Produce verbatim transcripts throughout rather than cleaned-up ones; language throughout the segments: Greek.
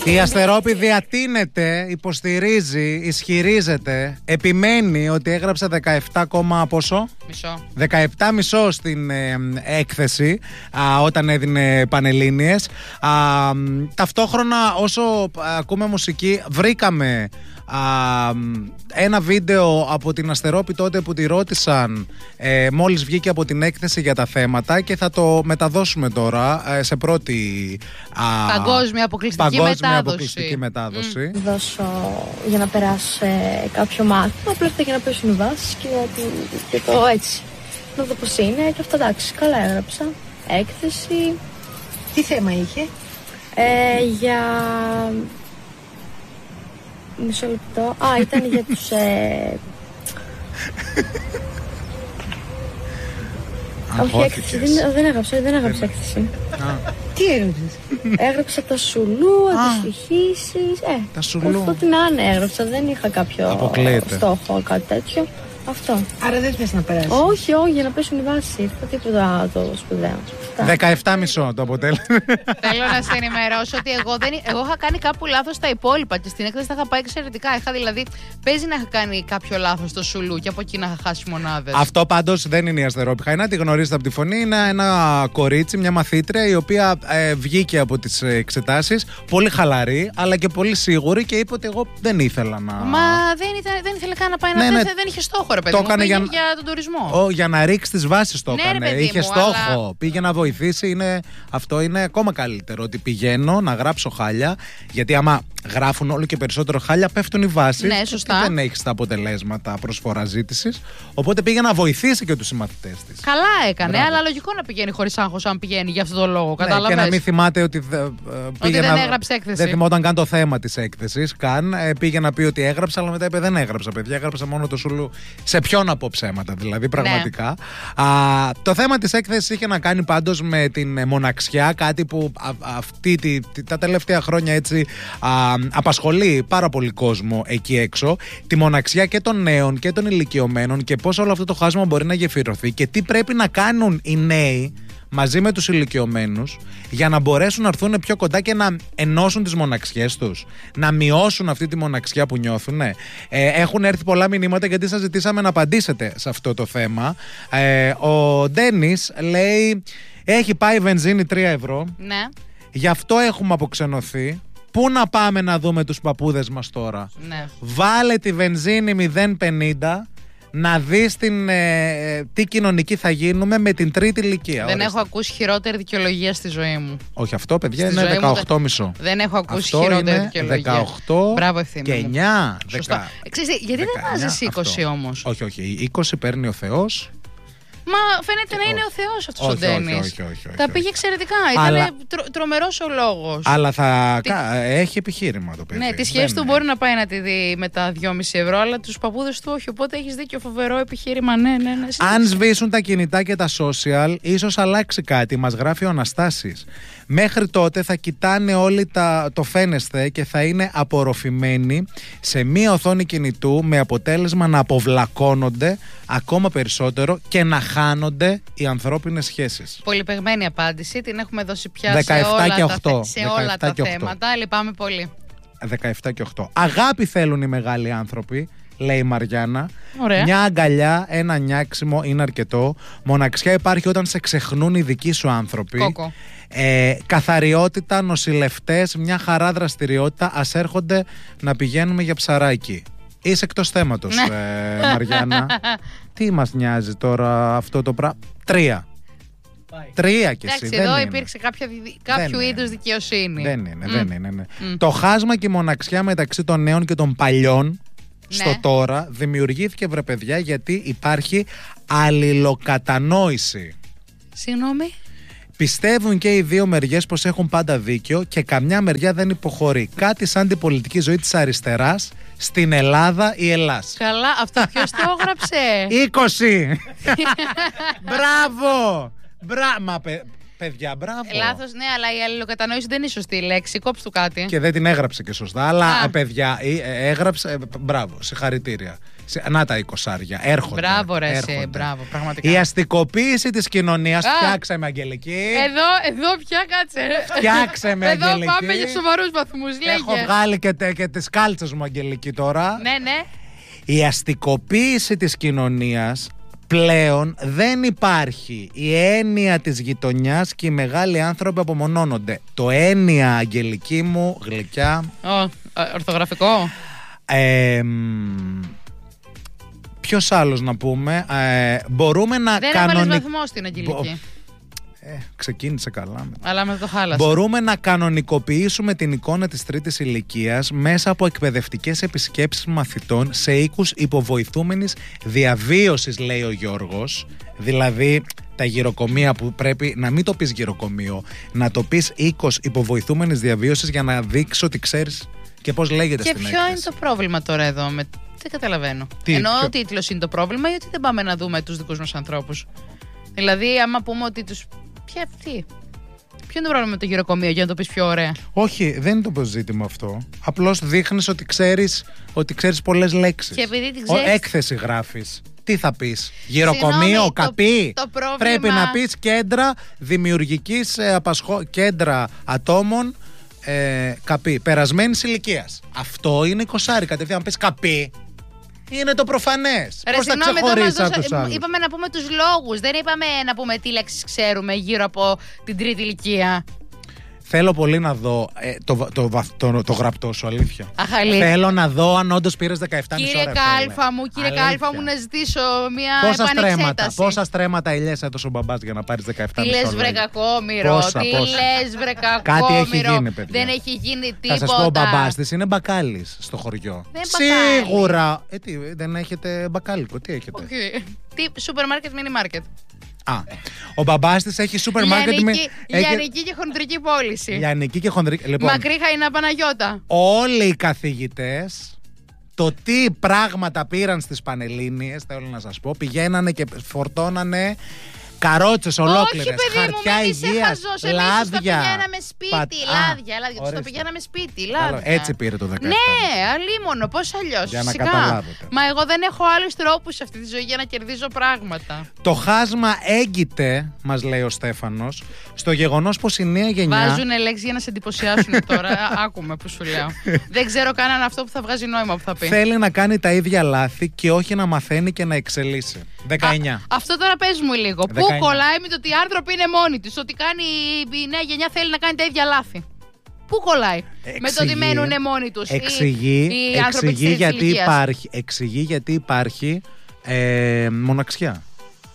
Η Αστερόπη διατείνεται, υποστηρίζει, ισχυρίζεται, επιμένει ότι έγραψε δεκαεπτά, πόσο? Μισό. δεκαεπτά μισό στην ε, έκθεση α, όταν έδινε Πανελλήνιες. Α, ταυτόχρονα όσο ακούμε μουσική βρήκαμε α, ένα βίντεο από την Αστερόπη τότε που τη ρώτησαν ε, μόλις βγήκε από την έκθεση για τα θέματα και θα το μεταδώσουμε τώρα ε, σε πρώτη α, παγκόσμια αποκλειστική παγκόσμια μετάδοση. αποκλειστική μετάδοση. Mm. Δώσω για να περάσω σε κάποιο μάθημα, απλά για να πέσουν οι βάσεις και, και το έτσι. Να δω πώς είναι και αυτό, εντάξει, καλά έγραψα. Έκθεση. Τι θέμα είχε? Ε, για... Μισό λεπτό. Α, ήταν για τους... Ε... Όχι, έκθεση. Δεν, δεν έγραψα, δεν έγραψα έκθεση. Τι έγραψες? Έγραψα τα σουλού, αντιστοιχήσεις. Ε, τα σουλού. Αυτό την άνε έγραψα, δεν είχα κάποιο Αποκλείεται. στόχο, κάτι τέτοιο. Αυτό. Άρα δεν θες να περάσεις? Όχι, όχι, για να πέσουν οι βάσεις. Αυτό τίποτα το σπουδαίο. δεκαεπτά μισό το αποτέλεσμα. Θέλω να σε ενημερώσω ότι εγώ, δεν, εγώ είχα κάνει κάπου λάθος τα υπόλοιπα και στην έκθεση τα είχα πάει εξαιρετικά. Είχα δηλαδή, παίζει να είχα κάνει κάποιο λάθος στο σουλού και από εκεί να είχα χάσει μονάδες. Αυτό πάντως δεν είναι η Αστερόπη Χαϊνά, τη γνωρίζετε από τη φωνή. Είναι ένα κορίτσι, μια μαθήτρια η οποία ε, βγήκε από τις εξετάσεις πολύ χαλαρή αλλά και πολύ σίγουρη και είπε ότι εγώ δεν ήθελα να. Μα δεν, ήταν, δεν ήθελε καν να πάει ναι, να. Ναι, δεν, δεν είχε στόχο, ρε παιδί το μου. έκανε Πήγε για... για τον τουρισμό. Ο, για να ρίξει τις βάσεις το ναι, έκανε. Ρε, είχε μου, στόχο. Αλλά... Πήγε να βοηθήσει. Είναι... Αυτό είναι ακόμα καλύτερο. Ότι πηγαίνω να γράψω χάλια. Γιατί άμα γράφουν όλο και περισσότερο χάλια, πέφτουν οι βάσεις. Ναι, σωστά. Και δεν έχει τα αποτελέσματα προσφορά ζήτησης. Οπότε πήγε να βοηθήσει και τους συμμαθητές της. Καλά έκανε, Μπράβο. αλλά λογικό να πηγαίνει χωρίς άγχος αν πηγαίνει για αυτόν τον λόγο. Ναι, Κατάλαβες. και να μην θυμάται ότι, δε, ότι δεν να... έγραψε έκθεση. Δεν θυμόταν καν το θέμα της έκθεσης. Καν ε, πήγε να πει ότι έγραψα, αλλά μετά είπε δεν έγραψα, παιδιά. Έγραψα μόνο το σουλού. Σε ποιον να πω ψέματα, δηλαδή, πραγματικά. Ναι. Α, το θέμα της έκθεσης είχε να κάνει πάντως με την μοναξιά, κάτι που α, αυτή τη, τη, τα τελευταία χρόνια έτσι α, απασχολεί πάρα πολύ κόσμο εκεί έξω. Τη μοναξιά και των νέων και των ηλικιωμένων και πώς όλο αυτό το χάσμα μπορεί να γεφυρωθεί και τι πρέπει να κάνουν οι νέοι μαζί με τους ηλικιωμένους για να μπορέσουν να έρθουν πιο κοντά και να ενώσουν τις μοναξιές τους, να μειώσουν αυτή τη μοναξιά που νιώθουν. Ε, έχουν έρθει πολλά μηνύματα γιατί σας ζητήσαμε να απαντήσετε σε αυτό το θέμα. Ε, ο Ντένις λέει έχει πάει η βενζίνη τρία ευρώ, ναι. Γι' αυτό έχουμε αποξενωθεί. Πού να πάμε να δούμε τους παππούδες μας τώρα? Ναι. Βάλε τη βενζίνη μηδέν πενήντα να δεις την, ε, τι κοινωνική θα γίνουμε με την τρίτη ηλικία. Δεν Ορίστε. έχω ακούσει χειρότερη δικαιολογία στη ζωή μου. Όχι, αυτό παιδιά Στη είναι δεκαοκτώ μου, μισό. Δεν έχω ακούσει αυτό χειρότερη είναι δικαιολογία. δεκαοκτώ Μπράβο, ευθύνη και μου. εννιά. Σωστά. Ξέρεις, γιατί δεν βάζεις είκοσι όμως? Όχι, όχι. είκοσι παίρνει ο Θεός. Μα φαίνεται να είναι ο Θεός αυτός ο Ντένις. Όχι, όχι, όχι, όχι. Τα πήγε εξαιρετικά. Αλλά... Ήταν τρο, τρομερός ο λόγος. Αλλά θα Τι... έχει επιχείρημα το παιδί. Ναι, τη σχέση του μπορεί να πάει να τη δει με τα δυόμισι ευρώ, αλλά τους παππούδες του όχι. Οπότε έχεις δίκιο, φοβερό επιχείρημα. Ναι, ναι, ναι. Αν σβήσουν τα κινητά και τα social, ίσως αλλάξει κάτι. Μας γράφει ο Αναστάσης. Μέχρι τότε θα κοιτάνε όλοι τα, το φαίνεσθε και θα είναι απορροφημένοι σε μία οθόνη κινητού με αποτέλεσμα να αποβλακώνονται ακόμα περισσότερο και να χάνονται οι ανθρώπινες σχέσεις. Πολυπαιγμένη απάντηση, την έχουμε δώσει πια δεκαεπτά σε όλα και οκτώ. τα, σε όλα τα θέματα. Λυπάμαι πολύ. δεκαεπτά και οκτώ. Αγάπη θέλουν οι μεγάλοι άνθρωποι, λέει η Μαριάννα. Ωραία. Μια αγκαλιά, ένα νιάξιμο είναι αρκετό. Μοναξιά υπάρχει όταν σε ξεχνούν οι δικοί σου άνθρωποι. Κόκο. Ε, καθαριότητα, νοσηλευτές, μια χαρά δραστηριότητα. Ας έρχονται να πηγαίνουμε για ψαράκι. Είσαι εκτός θέματος, ε, Μαριάννα. Τι μας νοιάζει τώρα αυτό το πράγμα? Τρία. Πάει. Τρία κι εσύ. Εντάξει, δεν εδώ είναι. υπήρξε κάποια, κάποιο είδους δικαιοσύνη. Δεν είναι, mm. δεν είναι. Ναι. Mm. Το χάσμα και η μοναξιά μεταξύ των νέων και των παλιών, ναι, στο τώρα δημιουργήθηκε, βρε παιδιά, γιατί υπάρχει αλληλοκατανόηση. Συγγνώμη. Πιστεύουν και οι δύο μεριές πως έχουν πάντα δίκιο και καμιά μεριά δεν υποχωρεί. Κάτι σαν την πολιτική ζωή της αριστεράς στην Ελλάδα ή Ελλάς. Καλά, αυτό ποιος το έγραψε? είκοσι. Μπράβο. Μπρά... Μα παι... παιδιά, μπράβο. Λάθος, ναι, αλλά η αλληλοκατανόηση δεν είναι σωστή λέξη. Κόψ' του κάτι. Και δεν την έγραψε και σωστά. Αλλά Α. παιδιά, έγραψε. Μπράβο, συγχαρητήρια. Να τα εικοσάρια. Έρχονται. Μπράβο, ρε, έρχονται. εσύ, μπράβο, πραγματικά. Η αστικοποίηση της κοινωνίας. Φτιάξε με, Αγγελική. Εδώ, εδώ πια κάτσε. Φτιάξε με, εδώ Αγγελική. πάμε για σοβαρούς βαθμούς. Λέγε. Έχω βγάλει και, τε, και τις κάλτσες μου, Αγγελική, τώρα. Ναι, ναι. Η αστικοποίηση της κοινωνίας πλέον δεν υπάρχει. Η έννοια της γειτονιάς και οι μεγάλοι άνθρωποι απομονώνονται. Το έννοια, Αγγελική μου, γλυκιά. Oh, ορθογραφικό. Ε, ποιος άλλος να πούμε. Ε, μπορούμε να δεν κανονι... έβαλες βαθμό στην Αγγελική. Ε, ξεκίνησε καλά. Αλλά με το χάλασε. Μπορούμε να κανονικοποιήσουμε την εικόνα της τρίτης ηλικίας μέσα από εκπαιδευτικές επισκέψεις μαθητών σε οίκους υποβοηθούμενης διαβίωσης, λέει ο Γιώργος. Δηλαδή τα γυροκομεία που πρέπει να μην το πεις γυροκομείο, να το πεις οίκος υποβοηθούμενης διαβίωσης για να δείξεις ότι ξέρεις και πώς λέγεται και στην έκθεση. Και ποιο είναι το πρόβλημα τώρα εδώ, με... δεν καταλαβαίνω. Τι, Ενώ ποιο... ο τίτλος είναι το πρόβλημα, γιατί δεν πάμε να δούμε τους δικούς μας ανθρώπους. Δηλαδή, άμα πούμε ότι τους. Ποια, τι. Ποιο είναι το πρόβλημα με το γυροκομείο, για να το πεις πιο ωραία. Όχι, δεν είναι το ζήτημα αυτό. Απλώς δείχνεις ότι ξέρεις, ότι ξέρεις πολλές λέξεις. Και επειδή την ξέρεις... Ο, έκθεση γράφεις. Τι θα πεις, γυροκομείο, Συγγνώμη, καπί. Το, το πρόβλημα... Πρέπει να πεις κέντρα δημιουργικής ε, απασχό... κέντρα ατόμων ε, καπί, περασμένης ηλικίας. Αυτό είναι εικοσάρι. Κατευθείαν να πεις καπί. Είναι το προφανές. Ρε, πώς θα συγγνώμη, ξεχωρίσεις δώσα, από τους άλλους. είπαμε να πούμε τους λόγους. Δεν είπαμε να πούμε τι λέξεις ξέρουμε γύρω από την τρίτη ηλικία. Θέλω πολύ να δω ε, το, το, το, το, το γραπτό σου, αλήθεια. Αχ, αλήθεια. Θέλω να δω αν όντως πήρες δεκαεπτά μισή Κύριε ώρα. Κάλφα μου, κύριε Αλήθεια. Κάλφα μου, να ζητήσω μια Πόσα στρέμματα, επανεξέταση. πόσα στρέμματα ηλιές έδωσε ο μπαμπάς για να πάρεις δεκαεπτά Τι μισή λες ώρα. βρε κακόμοιρο, Πόσα, τι πόσα. λες βρε κακόμοιρο. Κάτι έχει γίνει, παιδιά. Δεν έχει γίνει Θα τίποτα. σας πω, ο μπαμπάς της είναι μπακάλης στο χωριό. Δεν μπακάλι. Σίγουρα. Ε, τι, δεν έχετε μπακάλικο, τι έχετε. Okay. Τι, σούπερ μάρκετ, μίνι μάρκετ. Α, ο μπαμπάς της έχει σούπερ μάρκετ. Λιανική, έχει... λιανική και χοντρική πώληση. Λιανική και χοντρική. Λοιπόν, Μακρύ Χαϊνά Παναγιώτα. όλοι οι καθηγητές, το τι πράγματα πήραν στις Πανελλήνιες, θέλω να σας πω, πηγαίνανε και φορτώνανε καρότσες ολόκληρες, Όχι, παιδί μου, χαρτιά μην είσαι υγείας, χαζός. Εμείς λάδια. το πηγαίναμε σπίτι, Πατ- λάδια, Α, λάδια. Τους το ορίστε. πηγαίναμε σπίτι, Καλό, λάδια. έτσι πήρε το δεκαεπτά. Ναι, αλίμονο, πώς αλλιώς. Για να φυσικά. καταλάβετε. Μα εγώ δεν έχω άλλους τρόπους σε αυτή τη ζωή για να κερδίζω πράγματα. Το χάσμα έγκυται, μας λέει ο Στέφανος, στο γεγονός πως η νέα γενιά. Βάζουν λέξεις για να σε εντυπωσιάσουν τώρα. Άκουμε που σου λέω. Δεν ξέρω καν αν αυτό που θα βγάζει νόημα που θα πει. Θέλει να κάνει τα ίδια λάθη και όχι να μαθαίνει και να εξελίσσει. δεκαεννιά. Α, αυτό τώρα πες μου λίγο. Πού δεκαεννιά. κολλάει με το ότι οι άνθρωποι είναι μόνοι τους, ότι κάνει, η νέα γενιά θέλει να κάνει τα ίδια λάθη. Πού κολλάει με το ότι μένουν μόνοι τους Εξηγεί, οι, οι άνθρωποι εξηγεί, της γιατί ηλικίας. υπάρχει, εξηγεί γιατί υπάρχει ε, μοναξιά.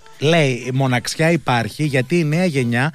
Λέει μοναξιά υπάρχει γιατί η νέα γενιά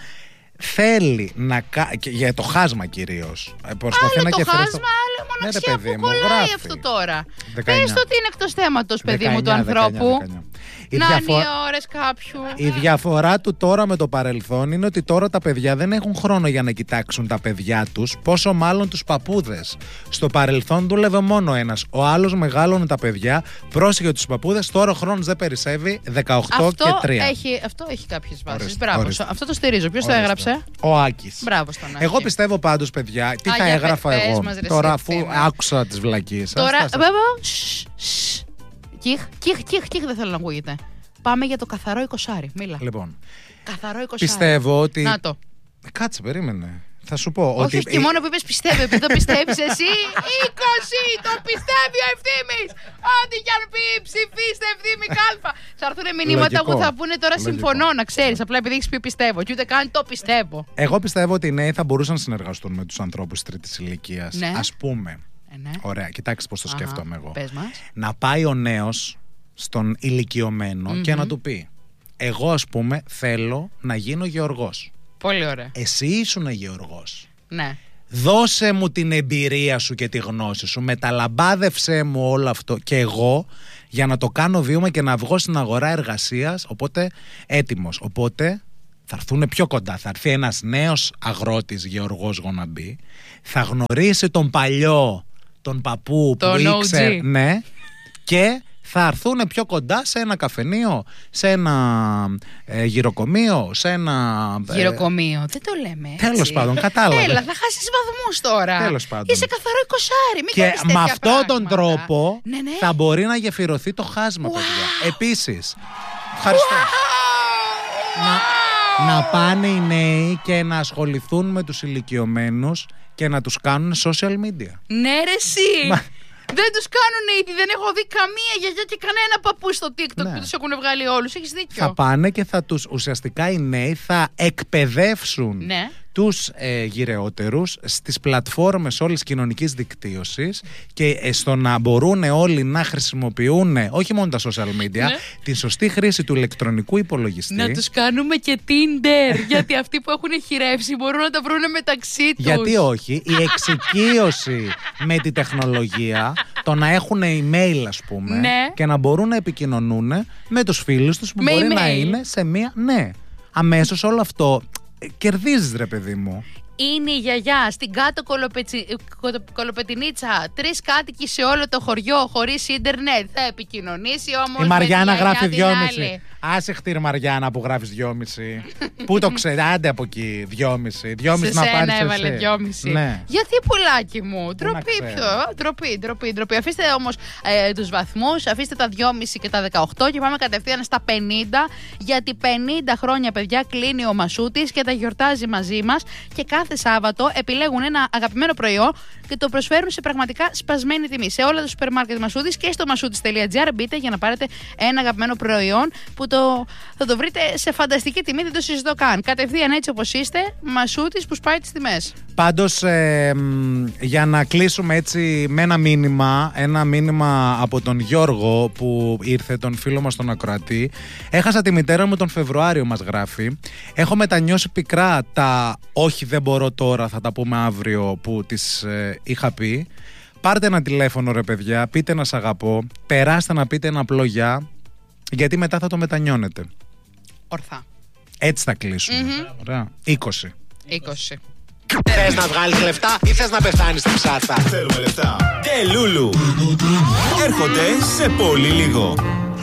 θέλει να κάνει. Για το χάσμα κυρίως. Προσπαθεί Άλλο να το κεφρεί χάσμα, στο- άλλο η μοναξιά. Ναι, ρε, παιδί Πού μου, κολλάει γράφει. αυτό τώρα. δεκαεννιά. Πες το ότι είναι εκτός θέματος, παιδί μου, του δεκαεννιά, ανθρώπου. δεκαεννιά, δεκαεννιά. Η Να διαφο- είναι οι ώρες κάποιου. Η διαφορά του τώρα με το παρελθόν είναι ότι τώρα τα παιδιά δεν έχουν χρόνο για να κοιτάξουν τα παιδιά τους, πόσο μάλλον τους παππούδες. Στο παρελθόν δούλευε μόνο ένας. Ο άλλος μεγάλωνε τα παιδιά, πρόσεχε τους παππούδες. Τώρα ο χρόνος δεν περισσεύει, δεκαοκτώ Αυτό και τρία. έχει, αυτό έχει κάποιες βάσεις. Ορίστε, Μπράβο. ορίστε. Αυτό το στηρίζω. Ποιος το Ορίστε. έγραψε? Ο Άκης. Μπράβο στον Άκη. Εγώ πιστεύω πάντως, παιδιά, τι Α, θα για έγραφα πες εγώ. μας, ρε, Τώρα, εσύ, αφού ευθύμη. άκουσα τις βλακίες. Τώρα, Άστα, άστα. βέβαια. Σσ, σσ. Κιχ, κιχ, κιχ, κιχ, δεν θέλω να ακούγεται. Πάμε για το καθαρό εικοσάρι. Μίλα. Λοιπόν, Καθαρό εικοσάρι. πιστεύω ότι. Να το. Ε, Κάτσε, περίμενε. Θα σου πω Όχι, ότι. όχι, και μόνο που είπες πιστεύω, επειδή το πιστεύεις εσύ. είκοσι, το πιστεύει ο Ευθύμης. Ό,τι κι αν πει, ψηφίστε Ευθύμη Κάλφα. Θα έρθουν μηνύματα Λογικό. που θα πούνε τώρα Λογικό. συμφωνώ, να ξέρεις. Απλά επειδή έχεις πει πιστεύω. Και ούτε καν το πιστεύω. Εγώ πιστεύω ότι οι νέοι θα μπορούσαν να συνεργαστούν με τους ανθρώπους της τρίτης ηλικίας. Ναι. Ας πούμε. Ε, ναι. Ωραία, κοιτάξτε πώς το Αχα, σκέφτομαι εγώ. πες μας. Να πάει ο νέος στον ηλικιωμένο και να του πει: εγώ, ας πούμε, θέλω να γίνω γεωργός. Πολύ ωραία. Εσύ ήσουν γεωργός. Ναι. Δώσε μου την εμπειρία σου και τη γνώση σου. Μεταλαμπάδευσέ μου όλο αυτό. Και εγώ για να το κάνω βίωμα και να βγω στην αγορά εργασίας. Οπότε έτοιμος. Οπότε θα έρθουν πιο κοντά. Θα έρθει ένας νέος αγρότης γεωργός γοναμπή. Θα γνωρίσει τον παλιό, τον παππού Τον που ο τζι. ήξερε. Ναι. Και θα έρθουν πιο κοντά σε ένα καφενείο, σε ένα ε, γυροκομείο, σε ένα. Ε, γυροκομείο, δεν το λέμε. Τέλος πάντων, κατάλαβα. Έλα, θα χάσεις βαθμούς τώρα. Τέλος πάντων. Είσαι καθαρό εικοσάρι. Μην και με αυτόν τον τρόπο ναι, ναι. θα μπορεί να γεφυρωθεί το χάσμα, wow. παιδιά. Επίσης. Ευχαριστώ. Wow. Να, να πάνε οι νέοι και να ασχοληθούν με τους ηλικιωμένους και να τους κάνουν social media. Ναι, ρε εσύ. Μα... Δεν τους κάνουν ήδη, δεν έχω δει καμία γιαγιά και κανένα παππού στο TikTok ναι. που τους έχουν βγάλει όλους. Έχεις δίκιο. Θα πάνε και θα τους, ουσιαστικά οι νέοι θα εκπαιδεύσουν ναι. τους ε, γυρεότερους στις πλατφόρμες όλης κοινωνικής δικτύωσης και ε, στο να μπορούν όλοι να χρησιμοποιούν όχι μόνο τα social media, ναι. τη σωστή χρήση του ηλεκτρονικού υπολογιστή. Να τους κάνουμε και Tinder, γιατί αυτοί που έχουν χειρεύσει μπορούν να τα βρουν μεταξύ τους. Γιατί όχι, η εξοικείωση με τη τεχνολογία, το να έχουν email ας πούμε ναι. και να μπορούν να επικοινωνούν με τους φίλους τους που με μπορεί email. να είναι σε μία, ναι, αμέσως όλο αυτό κερδίζεις ρε παιδί μου. Είναι η γιαγιά στην κάτω κολοπετσι... κολοπετινίτσα, τρεις κάτοικοι σε όλο το χωριό χωρίς ίντερνετ. Θα επικοινωνήσει όμως. Η Μαριάννα με τη γράφει δυόμιση. Άσε χτύρ Μαριάννα που γράφεις δυόμιση. Πού το ξέρει, άντε από εκεί, δυόμιση. Δυόμιση να πάρεις εσύ. Έβαλε δυόμιση. Ναι. Γιατί πουλάκι μου, ντροπή πιο. Ντροπή, ντροπή, ντροπή. Αφήστε όμως ε, τους βαθμούς, αφήστε τα δυόμιση και τα δεκαοκτώ και πάμε κατευθείαν στα πενήντα. Γιατί πενήντα χρόνια, παιδιά, κλείνει ο Μασούτης και τα γιορτάζει μαζί μας. Και κάθε Σάββατο επιλέγουν ένα αγαπημένο προϊόν και το προσφέρουν σε πραγματικά σπασμένη τιμή. Σε όλα τα σούπερ μάρκετ Μασούτης και στο μασούτης τελεία τζι άρ μπείτε για να πάρετε ένα αγαπημένο προϊόν που το, θα το βρείτε σε φανταστική τιμή, δεν το συζητώ καν. Κατευθείαν έτσι όπως είστε, Μασούτης που σπάει τις τιμές. Πάντως, ε, για να κλείσουμε έτσι με ένα μήνυμα, ένα μήνυμα από τον Γιώργο που ήρθε, τον φίλο μας τον ακροατή. Έχασα τη μητέρα μου τον Φεβρουάριο, μας γράφει. Έχω μετανιώσει πικρά τα όχι δεν μπορώ τώρα, θα τα πούμε αύριο που της ε, είχα πει. Πάρτε ένα τηλέφωνο ρε παιδιά, πείτε να σ' αγαπώ, περάστε να πείτε ένα απλό γεια, γιατί μετά θα το μετανιώνετε. Ορθά. Έτσι θα κλείσουμε. Mm-hmm. Ωραία. είκοσι. είκοσι. Θες να βγάλεις λεφτά ή θες να πεθάνεις στην ψάθα? Θέλουμε λεφτά. Τελούλου. Έρχονται σε πολύ λίγο.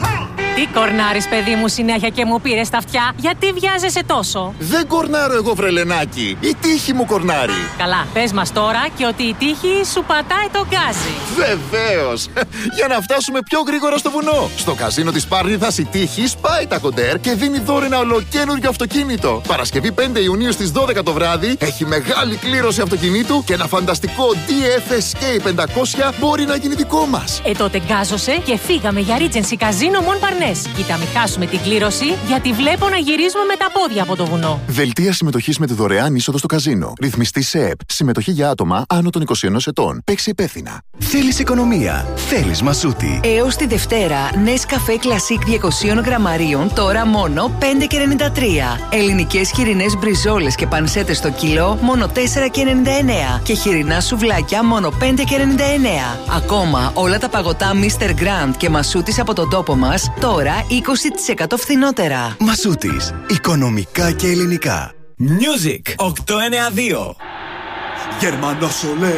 Τι κορνάρεις παιδί μου συνέχεια και μου πήρες τα αυτιά? Γιατί βιάζεσαι τόσο? Δεν κορνάρω εγώ βρελενάκι. Η τύχη μου κορνάρει. Καλά, πες μας τώρα και ότι η τύχη σου πατάει τον γκάζι. Βεβαίως. Για να φτάσουμε πιο γρήγορα στο βουνό. Στο καζίνο της Πάρνηθας η τύχη σπάει τα κοντέρ και δίνει δώρο ένα ολοκαίνουργιο αυτοκίνητο. Παρασκευή πέντε Ιουνίου στις δώδεκα το βράδυ έχει μεγάλη κλήρωση αυτοκινήτου και ένα φανταστικό ντι εφ ες κέι πεντακόσια μπορεί να γίνει δικό μας. Ε τότε γκάζωσε και φύγαμε για Regency Casino Mon Parnes. Κοίτα, μην χάσουμε την κλήρωση, γιατί βλέπω να γυρίζουμε με τα πόδια από το βουνό. Δελτία συμμετοχής με τη δωρεάν είσοδο στο καζίνο. Ρυθμιστή ΣΕΕΠ. Συμμετοχή για άτομα άνω των είκοσι ενός ετών. Παίξει υπεύθυνα. Θέλεις οικονομία. Θέλεις Μασούτη. Έως τη Δευτέρα, Nescafé Classic διακόσια γραμμαρίων τώρα μόνο πέντε και ενενήντα τρία. Ελληνικές χοιρινές μπριζόλες και πανσέτες στο κιλό μόνο τέσσερα και ενενήντα εννέα. Και χοιρινά σουβλάκια μόνο πέντε και ενενήντα εννέα. Ακόμα όλα τα παγωτά μίστερ Grand και Μασούτης από τον τόπο μας τώρα είκοσι τοις εκατό φθηνότερα. Μασούτης. Οικονομικά και ελληνικά. Music οκτακόσια ενενήντα δύο. Γερμανός ολέ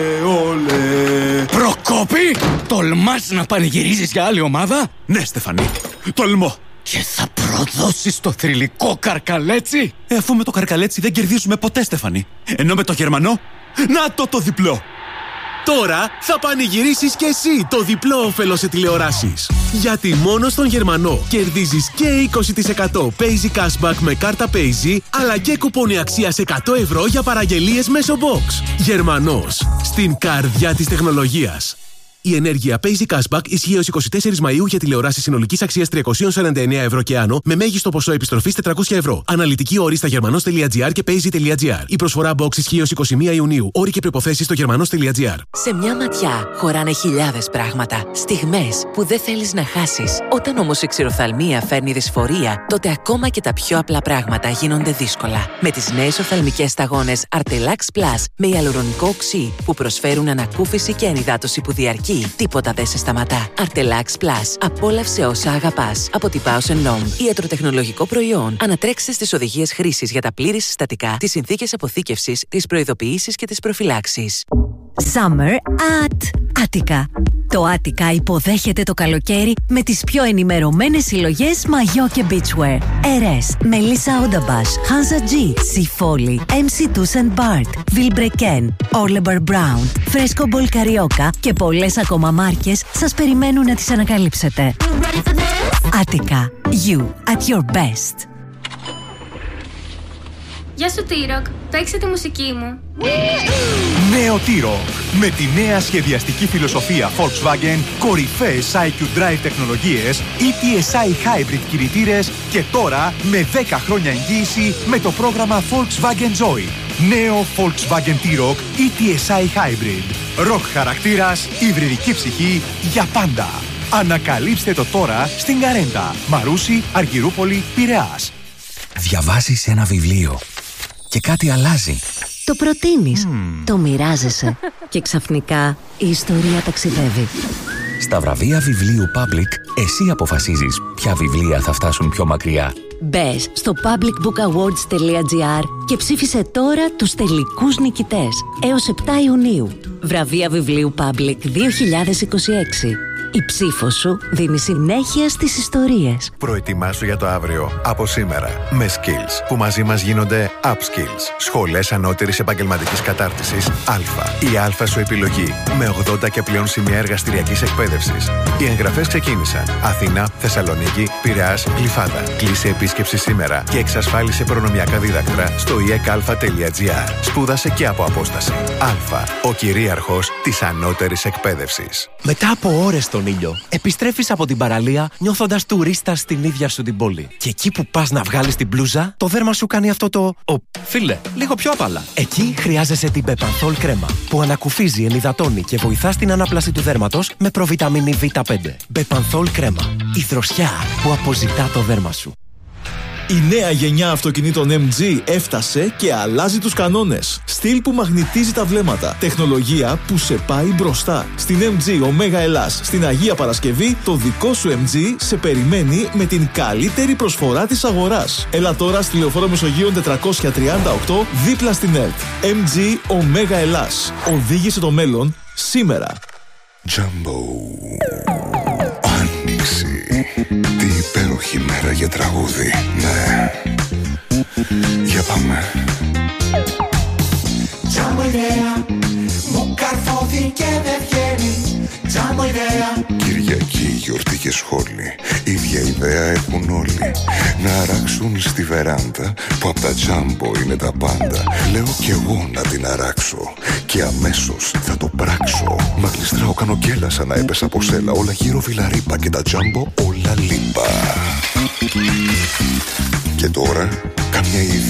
ολέ. Προκόπη! Τολμάς να πανηγυρίζεις για άλλη ομάδα? Ναι, Στεφανή. Τολμώ. Και θα προδώσεις το θρυλικό καρκαλέτσι? Ε, αφού με το καρκαλέτσι δεν κερδίζουμε ποτέ, Στεφανή. Ενώ με το Γερμανό, να το το διπλό. Τώρα θα πανηγυρίσεις και εσύ το διπλό όφελος σε τηλεοράσεις. Γιατί μόνο στον Γερμανό κερδίζεις και είκοσι τοις εκατό Paisy Cashback με κάρτα Paisy, αλλά και κουπόνι αξίας εκατό ευρώ για παραγγελίες μέσω box. Γερμανός, στην καρδιά της τεχνολογίας. Η ενέργεια Paisy Cashback ισχύει ως εικοστή τέταρτη Μαΐου για τηλεοράσεις συνολικής αξίας τριακόσια σαράντα εννέα ευρώ και άνω, με μέγιστο ποσό επιστροφής τετρακόσια ευρώ. Αναλυτική όρη στα γερμανός τελεία τζι άρ και paisy τελεία τζι άρ. Η προσφορά box ισχύει ως εικοστή πρώτη Ιουνίου. Όροι και προϋποθέσεις στο γερμανός τελεία τζι άρ. Σε μια ματιά χωράνε χιλιάδες πράγματα. Στιγμές που δεν θέλεις να χάσεις. Όταν όμως η ξηροφθαλμία φέρνει δυσφορία, τότε ακόμα και τα πιο απλά πράγματα γίνονται δύσκολα. Με τις νέες οφθαλμικές σταγόνες Artelax Plus με ιαλουρονικό οξύ που προσφέρουν ανακούφιση και ενυδάτωση που διαρκεί. Τίποτα δεν σε σταματά. Artelax Plus. Απόλαυσε όσα αγαπάς. Από την Bausch and Lomb. Ιατροτεχνολογικό προϊόν. Ανατρέξτε στις οδηγίες χρήσης για τα πλήρη συστατικά, τις συνθήκες αποθήκευσης, τις προειδοποιήσεις και τις προφυλάξεις. Summer at Attica. Το Attica υποδέχεται το καλοκαίρι με τις πιο ενημερωμένες συλλογές μαγιό και beachwear. Ερές, Melissa Odabash, Hansa G, Sifoli, εμ σι Tuss and Bart, Vilebrequin, Orlebar Brown, Fresco Ball Carioca και πολλές ακόμα μάρκες σας περιμένουν να τις ανακαλύψετε. Attica. You at your best. Γεια σου T-Rock, παίξε τη μουσική μου. Νέο T-Rock. Με τη νέα σχεδιαστική φιλοσοφία Volkswagen, κορυφαίες άι κιου Drive τεχνολογίες, ι τι ες άι Hybrid κινητήρες και τώρα με δέκα χρόνια εγγύηση με το πρόγραμμα Volkswagen Joy. Νέο Volkswagen T-Rock ι τι ες άι Hybrid. Rock χαρακτήρας, υβριδική ψυχή για πάντα. Ανακαλύψτε το τώρα στην Καρέντα, Μαρούσι, Αργυρούπολη, Πειραιάς. Διαβάζεις ένα βιβλίο και κάτι αλλάζει. Το προτείνεις, mm. το μοιράζεσαι και ξαφνικά η ιστορία ταξιδεύει. Στα βραβεία βιβλίου Public, εσύ αποφασίζεις ποια βιβλία θα φτάσουν πιο μακριά. Μπες στο public book awards τελεία τζι άρ και ψήφισε τώρα τους τελικούς νικητές έως επτά Ιουνίου. Βραβεία βιβλίου Public δύο χιλιάδες είκοσι έξι. Η ψήφος σου δίνει συνέχεια στις ιστορίες. Προετοιμάσου για το αύριο από σήμερα με Skills που μαζί μας γίνονται Upskills. Σχολές ανώτερης επαγγελματικής κατάρτισης Α. Η Α σου επιλογή με ογδόντα και πλέον σημεία εργαστηριακής εκπαίδευσης. Οι εγγραφές ξεκίνησαν. Αθήνα, Θεσσαλονίκη, Πειραιάς, Γλυφάδα. Κλείσε επίσκεψη σήμερα και εξασφάλισε προνομιακά δίδακτρα στο ι εκ α τελεία τζι άρ. Σπούδασε και από απόσταση. Α. Ο κυρίαρχος της ανώτερης εκπαίδευσης. Μετά από ώρες στον ήλιο, επιστρέφεις από την παραλία νιώθοντας τουρίστας στην ίδια σου την πόλη. Και εκεί που πας να βγάλεις την μπλούζα, το δέρμα σου κάνει αυτό το... Ο, φίλε, λίγο πιο απαλά. Εκεί χρειάζεσαι την Bepanthol κρέμα, που ανακουφίζει, ενυδατώνει και βοηθά στην ανάπλαση του δέρματος με προβιταμίνη βι πέντε. Bepanthol κρέμα. Η δροσιά που αποζητά το δέρμα σου. Η νέα γενιά αυτοκινήτων εμ τζι έφτασε και αλλάζει τους κανόνες. Στυλ που μαγνητίζει τα βλέμματα. Τεχνολογία που σε πάει μπροστά. Στην εμ τζι Ωμέγα Ελλάς, στην Αγία Παρασκευή, το δικό σου εμ τζι σε περιμένει με την καλύτερη προσφορά της αγοράς. Έλα τώρα στη Λεωφόρο Μεσογείων τετρακόσια τριάντα οκτώ, δίπλα στην ΕΡΤ. εμ τζι Ωμέγα Ελλάς. Οδήγησε το μέλλον σήμερα. Jumbo. Άνοιξη. Τι υπέροχη μέρα για τραγούδι. Ναι. Για πάμε. Jumbo ιδέα. Μου καρφώθηκε δεν βγαίνει. Jumbo ιδέα. Κυριακή, γιορτή και σχόλη. Ίδια ιδέα έχουν όλοι. Να αράξουν στη βεράντα που απ' τα Jumbo είναι τα πάντα. Λέω κι εγώ να την αράξω και αμέσως θα το πράξω. Μα γλιστράω, κάνω κέλα σαν να έπεσα από σέλα. Όλα γύρω βιλαρίπα και τα Jumbo όλα λίπα. Και τώρα καμιά ιδέα